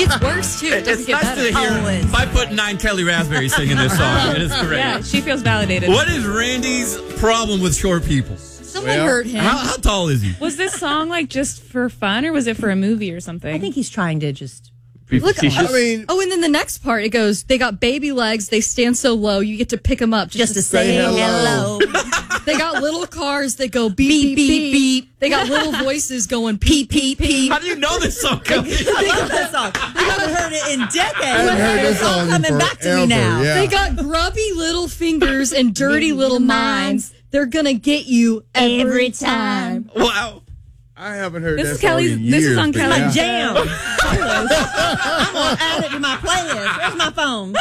gets worse, too. It doesn't It's get nice better. to hear 5'9" Kelly Raspberry singing this song. It is great. Yeah, she feels validated. What is Randy's problem with short people? Someone hurt him. How tall is he? Was this song like just for fun, or was it for a movie or something? I think he's trying to just... Look, I mean, and then the next part, it goes, they got baby legs, they stand so low, you get to pick them up just to say hello. They got little cars that go beep, beep, beep, beep. They got little voices going peep, peep, peep. How do you know this song, Kelly? I love that song. I haven't heard it in decades. I haven't heard this It's all song in coming back to me forever, now. yeah. They got grubby little fingers and dirty little minds. They're going to get you every time. Wow. I haven't heard This that is song Kelly's. in This years, is on but Kelly's yeah. Jam. I'm going to add it to my playlist. Where's my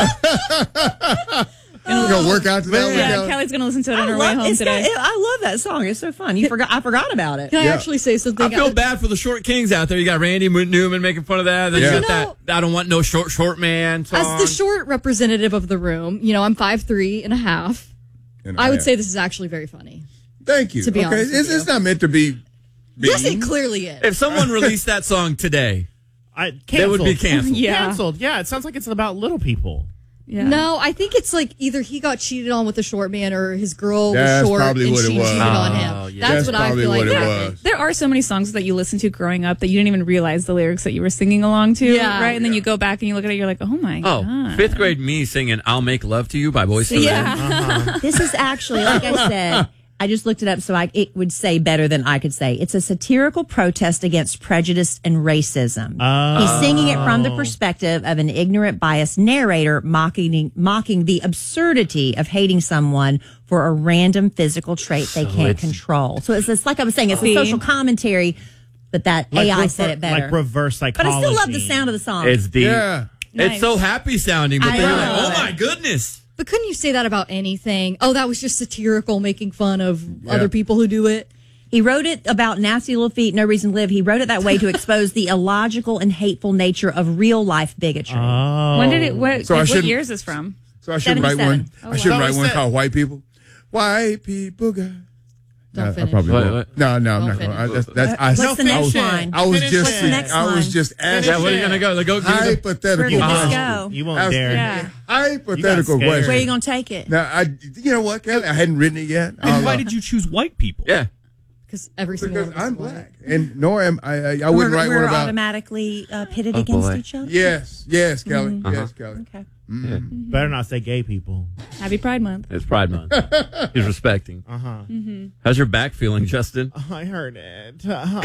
phone? We're going to work out to that one, Yeah, Kelly? Kelly's gonna listen to it on her way home today. I love that song. It's so fun. I forgot about it. Can I Yeah. actually say something? I feel bad for the short kings out there. You got Randy Newman making fun of that. Then Yeah. you got that I don't want no short man song. As the short representative of the room, I'm 5'3" and a half. I would say this is actually very funny. Thank you. to be honest with It's not meant to be. Yes, it clearly is. If someone released that song today, they would be canceled. Yeah. Canceled. Yeah, it sounds like it's about little people. Yeah. No, I think it's like either he got cheated on with a short man or his girl That's was short probably and what it she was. cheated on Oh, him. yeah. That's what I probably feel what like it happened. was. There are so many songs that you listen to growing up that you didn't even realize the lyrics that you were singing along to, Yeah. right? And then you go back and you look at it, you're like, oh my Oh, god. fifth grade me singing "I'll Make Love to You" by Boyz II Men. Yeah. This is actually, like I said, I just looked it up so it would say better than I could say. It's a satirical protest against prejudice and racism. He's singing it from the perspective of an ignorant, biased narrator mocking the absurdity of hating someone for a random physical trait they can't control. So it's like I was saying, it's a social commentary, but that AI said it better. Like reverse But psychology. I still love the sound of the song. It's deep. Yeah. It's so happy sounding, but I then you're like, know. oh my goodness. But couldn't you say that about anything? Oh, that was just satirical, making fun of other people who do it. He wrote it about nasty little feet, no reason to live. He wrote it that way to expose the illogical and hateful nature of real life bigotry. When did it? What, So I what shouldn't- year is this from? So I shouldn't write one. 77. I shouldn't wow. write one So called "White People." White people got. Don't I finish. probably won't. What? No, I'm Don't not finish. going. That's What's the next line? I was Finish just. it. Next I was line. just asking. Yeah, where are you gonna go? Go give me the- Hypothetical Where did this question. go? You won't I was- dare. Yeah. Hypothetical scared. question. Where are you going to take it? Now, you know what, Kelly? I hadn't written it yet. Why did you choose white people? Yeah. Because every single Because one of us I'm is white. black, and nor am I. I wouldn't write we're one about. automatically pitted against boy. each other. Yes, Kelly. Yes, Kelly. Okay. Better not say gay people. Happy Pride Month. It's Pride Month. He's respecting. How's your back feeling, Justin? I heard it.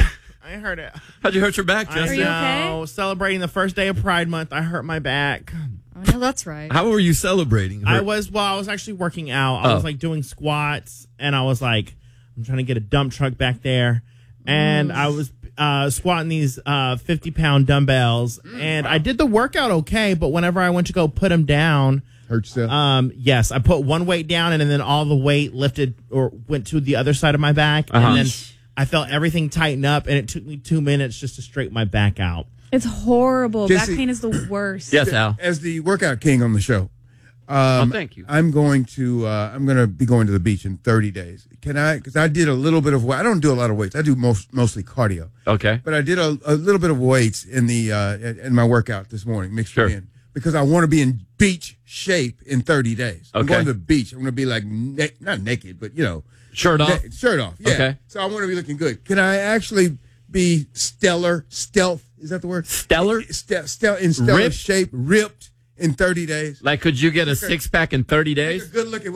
I heard it. How'd you hurt your back, I Justin? you know. okay? Celebrating the first day of Pride Month, I hurt my back. Oh, no, that's right. How were you celebrating? I was actually working out. I was like doing squats, and I was like, I'm trying to get a dump truck back there, and I was squatting these 50-pound dumbbells, and I did the workout okay, but whenever I went to go put them down, Hurt yourself. yes, I put one weight down, and then all the weight lifted or went to the other side of my back, and then I felt everything tighten up, and it took me 2 minutes just to straighten my back out. It's horrible. Jesse- Back pain is the worst. Yes, Al. As the workout king on the show, Thank you. I'm going to be going to the beach in 30 days. Can I? Because I did a little bit of weight. I don't do a lot of weights. I do mostly cardio. Okay. But I did a little bit of weights in in my workout this morning, mixed Sure. it in, because I want to be in beach shape in 30 days. I'm Okay. going to the beach. I'm going to be like not naked, but Shirt off. shirt off. Yeah. Okay. So I want to be looking good. Can I actually be stealth? Is that the word? Stellar? In stellar Ripped? shape, ripped in 30 days. Like, could you get a six-pack in 30 Take a days? good look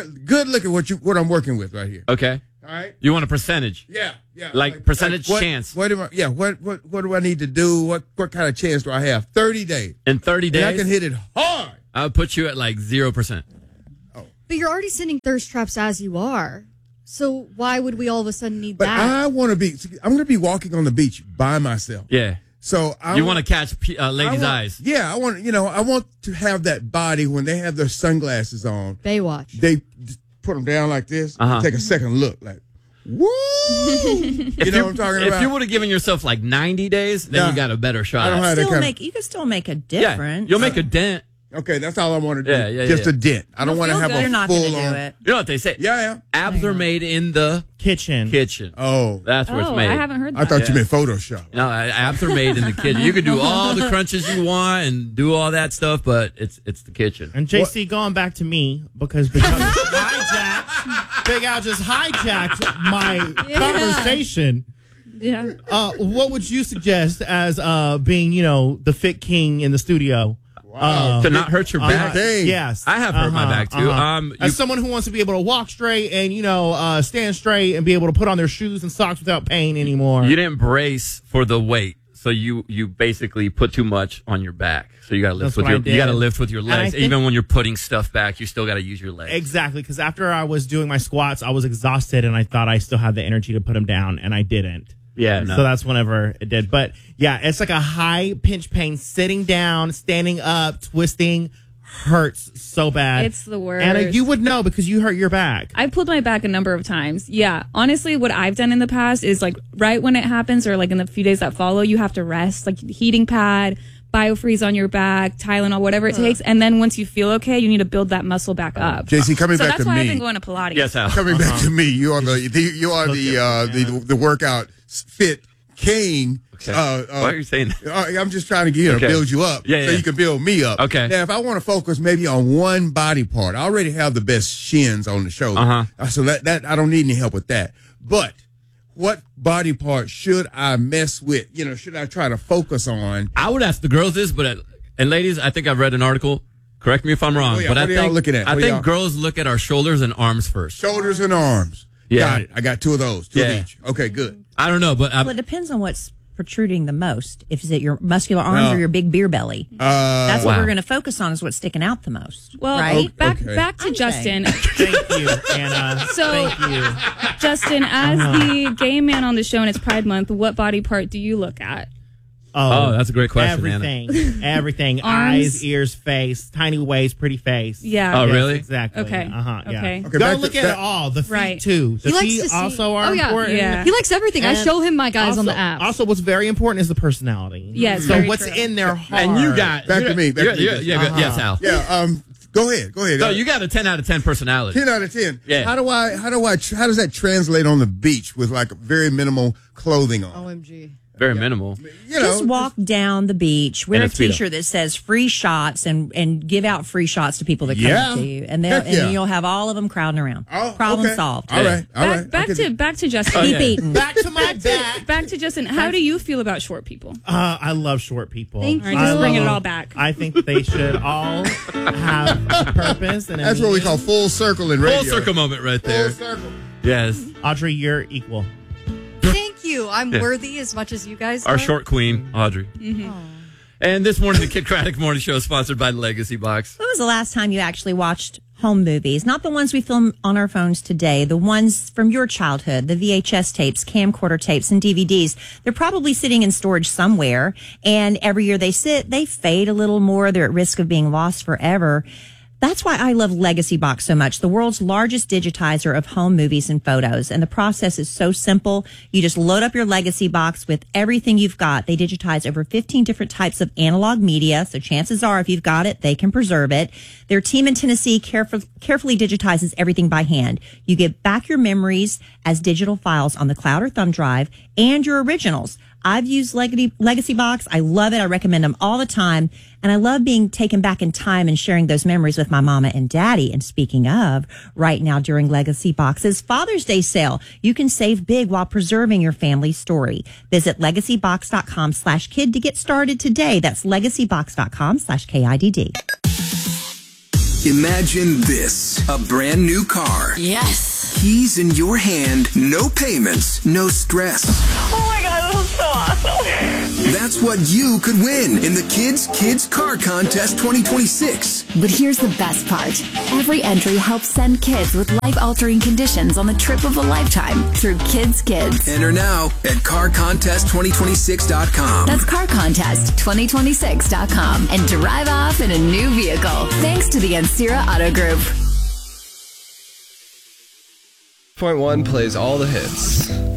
at what I'm working with right here. Okay. All right. You want a percentage? Yeah. Like percentage what, chance. What do I need to do? What kind of chance do I have? 30 days. In 30 And I days, can hit it hard. I'll put you at like 0%. But you're already sending thirst traps as you are. So why would we all of a sudden need But that? I'm going to be walking on the beach by myself. Yeah. So You want to catch ladies' eyes. Yeah, I want to have that body when they have their sunglasses on. Baywatch. They put them down like this. Take a second look, like, woo! You know what I'm talking about? If you would have given yourself like 90 days, then Nah. you got a better shot. I don't have that kind of. You can still make a Yeah, difference. you'll make a dent. Okay, that's all I want to do. Yeah, Just a dent. I don't want to Feel have good. a You're not full going to on. do it. You know what they say? Yeah. Abs are made in the Kitchen. Oh, That's where it's Oh, made. I haven't heard that. I thought you meant Photoshop. No, abs are made in the kitchen. You can do all the crunches you want and do all that stuff, but it's the kitchen. And JC, going back to me, because Big Al just hijacked my conversation. Yeah. What would you suggest as being, the fit king in the studio? To not hurt your back. Yes. I have hurt my back too. As someone who wants to be able to walk straight and, stand straight and be able to put on their shoes and socks without pain anymore. You didn't brace for the weight, so you basically put too much on your back. So you got to lift with your legs. Even when you're putting stuff back, you still got to use your legs. Exactly, because after I was doing my squats, I was exhausted and I thought I still had the energy to put them down, and I didn't. Yeah, no. So that's whenever it did. But yeah, it's like a high pinch pain. Sitting down, standing up, twisting hurts so bad. It's the worst. Anna, you would know because you hurt your back. I pulled my back a number of times. Yeah. Honestly, what I've done in the past is like right when it happens or like in the few days that follow, you have to rest, like heating pad, BioFreeze on your back, Tylenol, whatever it takes. And then once you feel okay, you need to build that muscle back up. JC, coming back to me. So that's why I've been going to Pilates. Yes, Al. Coming back to me, you are the workout fit king. Okay. Why are you saying that? I'm just trying to build you up, so you can build me up. Okay. Now, if I want to focus maybe on one body part, I already have the best shins on the shoulder, so that I don't need any help with that. But what body part should I mess with? Should I try to focus on? I would ask the girls this, and ladies, I think I've read an article. Correct me if I'm wrong, but I think looking at? I think girls look at our shoulders and arms first. Shoulders and arms. Yeah. Got it. I got two of those. Two of each. Okay, good. I don't know, but Well, it depends on what's protruding the most. If is it your muscular arms or your big beer belly? That's what we're going to focus on. Is what's sticking out the most. Well, right? back to Justin. Thank you, Anna. So, thank you. Justin, as the gay man on the show and it's Pride Month, what body part do you look at? Oh, that's a great question, Anna. Everything. Arms. Eyes, ears, face, tiny waist, pretty face. Yeah. Oh, really? Exactly. Okay. Yeah. Okay. Don't look at it all. The feet, too. The feet also are important. Yeah. He likes everything. I show him my guys on the app. Also, what's very important is the personality. Yes, So very what's true. in their heart. And you got Back to me. Yes, Al. Yeah. Go ahead. So you got a 10 out of 10 personality. 10 out of 10. Yeah. How does that translate on the beach with like very minimal clothing on? OMG. Very minimal. Just walk down the beach, wear And a a Speedo. T-shirt that says "free shots" and give out free shots to people that come up to you, and you'll have all of them crowding around. Problem solved. All right. Back to Justin. Keep eating. Back to my back. Back to Justin. How do you feel about short people? I love short people. Thank you. Just bringing it all back. I think they should all have a purpose. And That's what we call full circle in radio. Full circle moment right there. Full circle. Yes. Audrey, you're equal. Thank you. I'm worthy as much as you guys Our are. short queen, Audrey. And this morning, the Kid Craddock Morning Show is sponsored by Legacy Box. When was the last time you actually watched home movies? Not the ones we film on our phones today, the ones from your childhood, the VHS tapes, camcorder tapes, and DVDs. They're probably sitting in storage somewhere, and every year they fade a little more. They're at risk of being lost forever. That's why I love Legacy Box so much, the world's largest digitizer of home movies and photos. And the process is so simple. You just load up your Legacy Box with everything you've got. They digitize over 15 different types of analog media, so chances are if you've got it, they can preserve it. Their team in Tennessee carefully digitizes everything by hand. You get back your memories as digital files on the cloud or thumb drive and your originals. I've used Legacy Box. I love it. I recommend them all the time. And I love being taken back in time and sharing those memories with my mama and daddy. And speaking of, right now during Legacy Box's Father's Day sale, you can save big while preserving your family's story. Visit legacybox.com/kid to get started today. That's legacybox.com/KIDD. Imagine this, a brand new car. Yes. Keys in your hand, no payments, no stress. Oh my God, this is so awesome. That's what you could win in the Kids Car Contest 2026. But here's the best part. Every entry helps send kids with life-altering conditions on the trip of a lifetime through Kids. Enter now at carcontest2026.com. That's carcontest2026.com and drive off in a new vehicle. Thanks to the Ancira Auto Group. Point One plays all the hits.